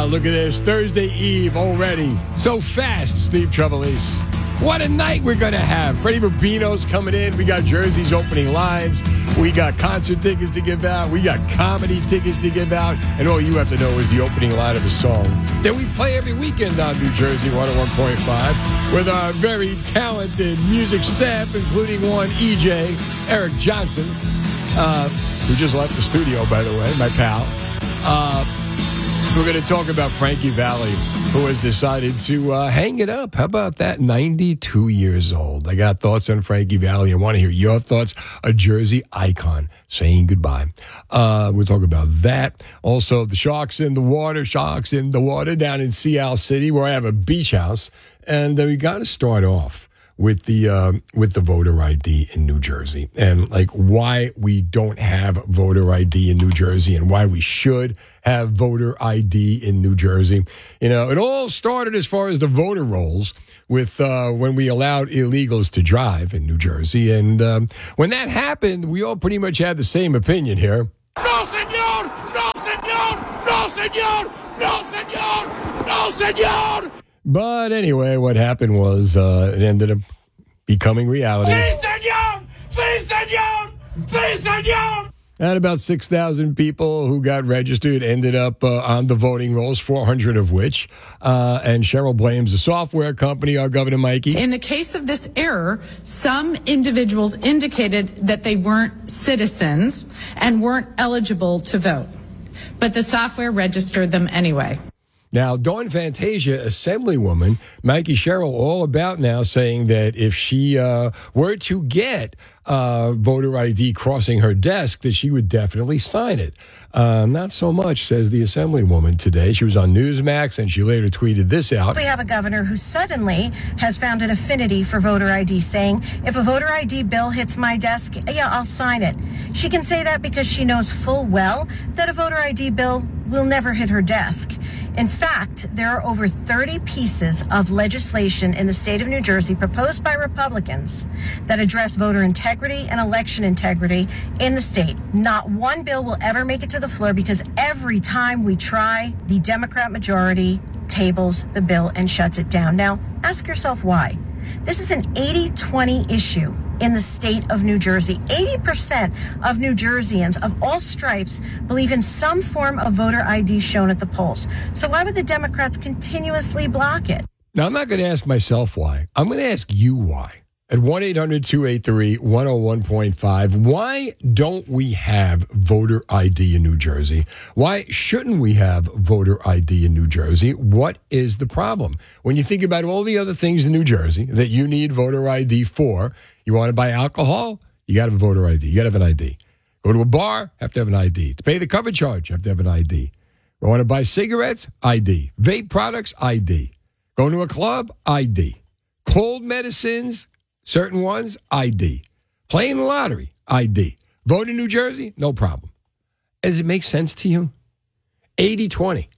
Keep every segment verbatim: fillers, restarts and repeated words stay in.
look at this. Thursday Eve already. So fast, Steve Trevelise. What a night we're going to have. Freddie Rubino's coming in. We got Jersey's opening lines. We got concert tickets to give out. We got comedy tickets to give out. And all you have to know is the opening line of a song that we play every weekend on New Jersey one oh one point five with our very talented music staff, including one E J, Eric Johnson, uh, who just left the studio, by the way, my pal. Uh, we're going to talk about Frankie Valli, who has decided to uh, hang it up. How about that? ninety-two years old. I got thoughts on Frankie Valli. I want to hear your thoughts. A Jersey icon saying goodbye. Uh, we'll talk about that. Also, the Sharks in the water. Sharks in the water down in Sea City, where I have a beach house. And uh, we got to start off with the uh, with the voter I D in New Jersey, and like why we don't have voter I D in New Jersey, and why we should have voter I D in New Jersey. You know, it all started as far as the voter rolls with uh, when we allowed illegals to drive in New Jersey, and um, when that happened, we all pretty much had the same opinion here. No, senor! No, senor! No, senor! No, senor! No, senor! But anyway, what happened was uh, it ended up becoming reality. Sí, señor! Sí, señor! Sí, señor! And about six thousand people who got registered ended up uh, on the voting rolls, four hundred of which. Uh, and Cheryl blames the software company, our Governor Mikey. In the case of this error, some individuals indicated that they weren't citizens and weren't eligible to vote. But the software registered them anyway. Now, Dawn Fantasia, Assemblywoman, Mikey Sherrill, all about now saying that if she uh, were to get uh, voter I D crossing her desk, that she would definitely sign it. Uh, not so much, says the Assemblywoman today. She was on Newsmax, and she later tweeted this out. We have a governor who suddenly has found an affinity for voter I D, saying, if a voter I D bill hits my desk, yeah, I'll sign it. She can say that because she knows full well that a voter I D bill will never hit her desk. In fact, there are over thirty pieces of legislation in the state of New Jersey proposed by Republicans that address voter integrity and election integrity in the state. Not one bill will ever make it to the floor because every time we try, the Democrat majority tables the bill and shuts it down. Now, ask yourself why. This is an eighty twenty issue in the state of New Jersey. eighty percent of New Jerseyans of all stripes believe in some form of voter I D shown at the polls. So why would the Democrats continuously block it? Now, I'm not going to ask myself why. I'm going to ask you why. At one eight hundred two eight three one oh one point five, why don't we have voter I D in New Jersey? Why shouldn't we have voter I D in New Jersey? What is the problem? When you think about all the other things in New Jersey that you need voter I D for, you want to buy alcohol, you got to have a voter I D. You got to have an I D. Go to a bar, have to have an I D. To pay the cover charge, you have to have an I D. You want to buy cigarettes, I D. Vape products, I D. Go to a club, I D. Cold medicines, certain ones, I D. Playing the lottery, I D. Vote in New Jersey, no problem. Does it make sense to you? eighty twenty.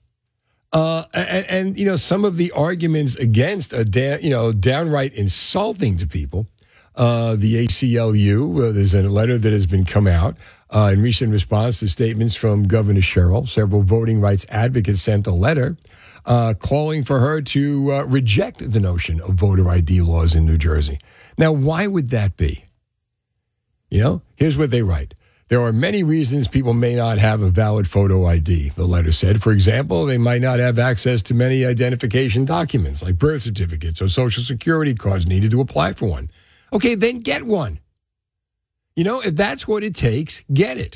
Uh, and, and, you know, some of the arguments against are, da- you know, downright insulting to people. Uh, the A C L U, uh, there's a letter that has been come out uh, in recent response to statements from Governor Sherrill. Several voting rights advocates sent a letter uh, calling for her to uh, reject the notion of voter I D laws in New Jersey. Now, why would that be? You know, here's what they write. There are many reasons people may not have a valid photo I D, the letter said. For example, they might not have access to many identification documents like birth certificates or social security cards needed to apply for one. Okay, then get one. You know, if that's what it takes, get it.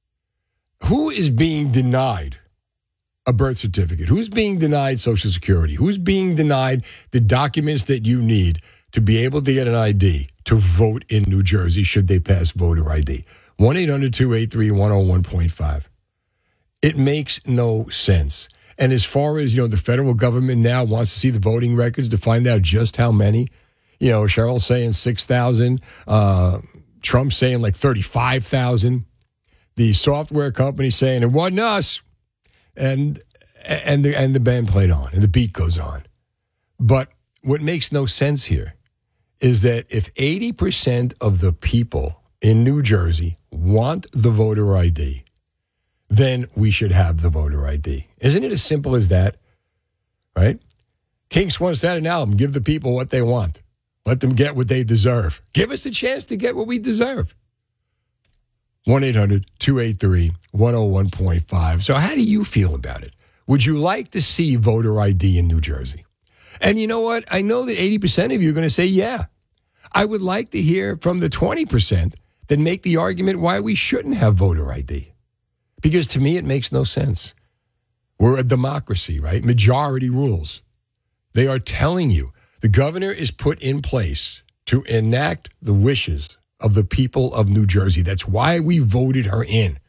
Who is being denied a birth certificate? Who's being denied social security? Who's being denied the documents that you need to be able to get an I D to vote in New Jersey should they pass voter I D? one eight hundred two eight three one oh one point five. It makes no sense. And as far as, you know, the federal government now wants to see the voting records to find out just how many, you know, Cheryl saying six thousand, uh, Trump saying like thirty-five thousand, the software company saying it wasn't us, and and the, and the band played on, and the beat goes on. But what makes no sense here is that if eighty percent of the people in New Jersey want the voter I D, then we should have the voter I D. Isn't it as simple as that? Right? Kinks once had an album, Give the People What They Want. Let them get what they deserve. Give us a chance to get what we deserve. one eight hundred two eight three one oh one point five. So how do you feel about it? Would you like to see voter I D in New Jersey? And you know what? I know that eighty percent of you are going to say, yeah. I would like to hear from the twenty percent that make the argument why we shouldn't have voter I D. Because to me, it makes no sense. We're a democracy, right? Majority rules. They are telling you the governor is put in place to enact the wishes of the people of New Jersey. That's why we voted her in.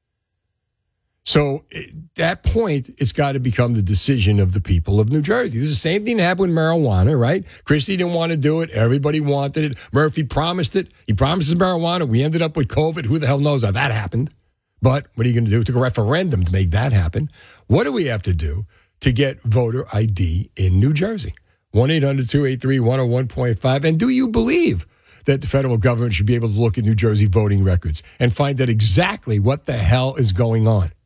So at that point, it's got to become the decision of the people of New Jersey. This is the same thing that happened with marijuana, right? Christie didn't want to do it. Everybody wanted it. Murphy promised it. He promises marijuana. We ended up with COVID. Who the hell knows how that happened? But what are you going to do? It took a referendum to make that happen. What do we have to do to get voter I D in New Jersey? one eight hundred two eight three one oh one point five. And do you believe that the federal government should be able to look at New Jersey voting records and find out exactly what the hell is going on?